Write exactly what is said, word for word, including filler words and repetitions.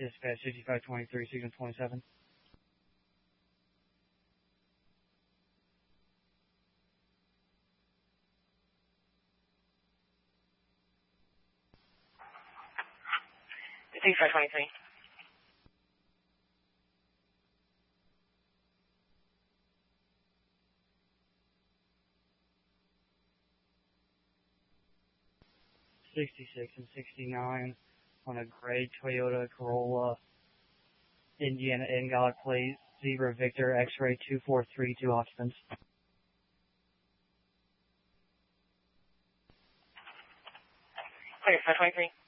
Dispatch fifty-five twenty-three, signal twenty-seven. fifty-five twenty-three. sixty-six and sixty-nine on a gray Toyota Corolla, Indiana N-Gallic plate, Zebra Victor X-ray two four three, two occupants. Okay, five twenty-three.